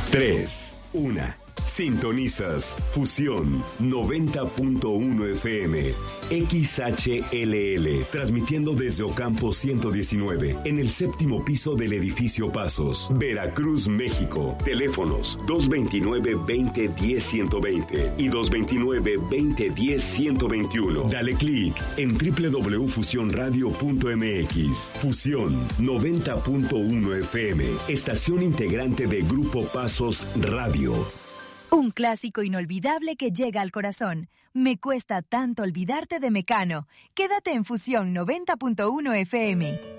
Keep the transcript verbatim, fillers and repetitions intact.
tres, uno. Sintonizas Fusión noventa punto uno F M, X H L L, transmitiendo desde Ocampo ciento diecinueve, en el séptimo piso del edificio Pasos, Veracruz, México. Teléfonos dos veintinueve, veinte, diez, ciento veinte y dos veintinueve, veinte, diez, ciento veintiuno. Dale clic en doble u doble u doble u punto fusión radio punto m x. Fusión noventa punto uno F M, estación integrante de Grupo Pasos Radio. Un clásico inolvidable que llega al corazón. Me cuesta tanto olvidarte de Mecano. Quédate en Fusión noventa punto uno F M.